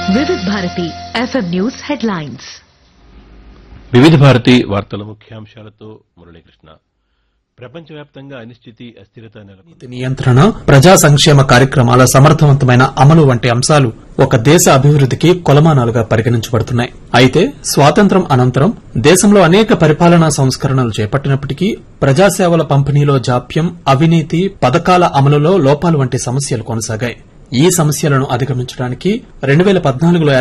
వివిధ Bharati FM news headlines. వివిధ భారతి వార్తల ముఖ్యాంశాలతో మురళీకృష్ణ. ప్రపంచవ్యాప్తంగా అనిశ్చితి, అస్థిరత నెలకొంది. నియంత్రణ, ప్రజా సంక్షేమ కార్యక్రమాల సమర్థవంతమైన అమలు వంటి అంశాలు ఒక దేశ అభివృద్దికి కొలమానాలుగా పరిగణించబడుతున్నాయి. అయితే స్వాతంత్ర్యం అనంతరం దేశంలో అనేక పరిపాలనా సంస్కరణలు చేపట్టినప్పటికీ ప్రజాసేవల పంపిణీలో జాప్యం, అవినీతి, పథకాల అమలులో లోపాలు వంటి సమస్యలు కొనసాగాయి. ఈ సమస్యలను అధిగమించడానికి 2014లో